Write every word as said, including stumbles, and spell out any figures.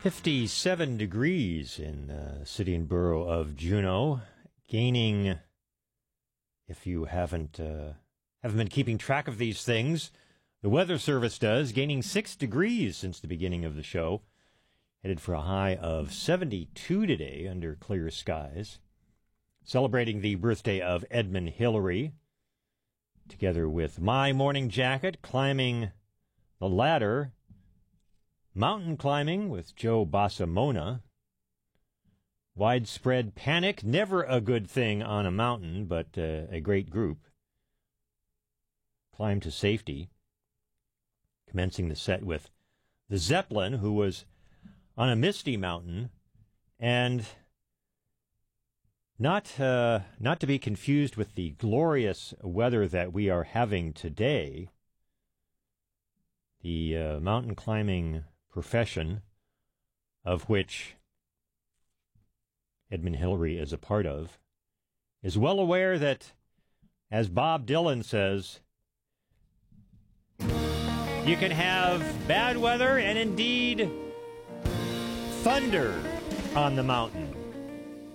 fifty-seven degrees in the city and borough of Juneau, gaining, if you haven't uh, haven't been keeping track of these things, the Weather Service does, gaining six degrees since the beginning of the show, headed for a high of seventy-two today under clear skies, celebrating the birthday of Edmund Hillary, together with My Morning Jacket, climbing the ladder, mountain climbing with Joe Bassamona, widespread panic, never a good thing on a mountain, but uh, a great group, climb to safety, commencing the set with the Zeppelin, who was on a misty mountain, and not uh, not to be confused with the glorious weather that we are having today. The uh, mountain climbing profession, of which Edmund Hillary is a part of, is well aware that, as Bob Dylan says, you can have bad weather and indeed thunder on the mountain.